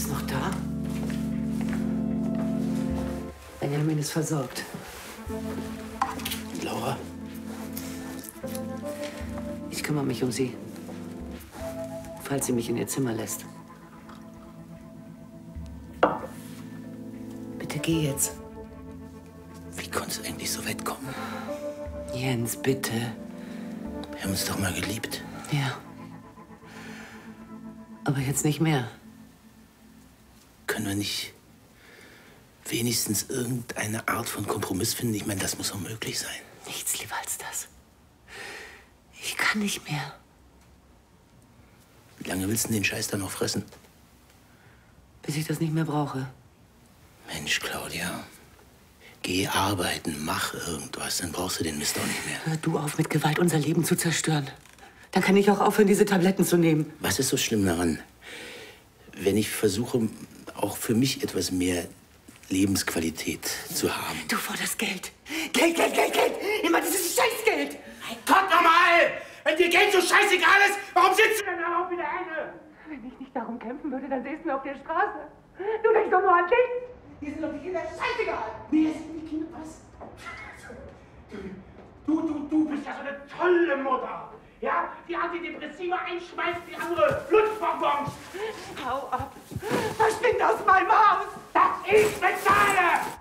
noch da? Benjamin ist versorgt. Und Laura? Ich kümmere mich um sie. Falls sie mich in ihr Zimmer lässt. Bitte geh jetzt. Wie konnte es eigentlich so weit kommen? Jens, bitte. Wir haben uns doch mal geliebt. Ja. Aber jetzt nicht mehr. Können wir nicht wenigstens irgendeine Art von Kompromiss finden? Ich meine, das muss doch möglich sein. Nichts lieber als das. Ich kann nicht mehr. Wie lange willst du den Scheiß da noch fressen? Bis ich das nicht mehr brauche. Mensch, Claudia. Geh arbeiten, mach irgendwas, dann brauchst du den Mist auch nicht mehr. Hör du auf, mit Gewalt unser Leben zu zerstören. Dann kann ich auch aufhören, diese Tabletten zu nehmen. Was ist so schlimm daran, wenn ich versuche, auch für mich etwas mehr Lebensqualität zu haben? Du forderst Geld. Geld, Geld, Geld, Geld. Immer dieses Scheißgeld. Mein Gott, nochmal! Wenn dir Geld so scheißegal ist, warum sitzt du denn darauf wie der eine? Wenn ich nicht darum kämpfen würde, dann säßen wir auf der Straße. Du denkst doch nur an dich. Dir sind doch die Kinder scheißegal! Mir sind die Kinder was? Du bist ja so eine tolle Mutter! Ja, die Antidepressiva einschmeißt, die andere Lutschbonbons! Hau ab. Verschwind aus meinem Haus. Dass ich bezahle!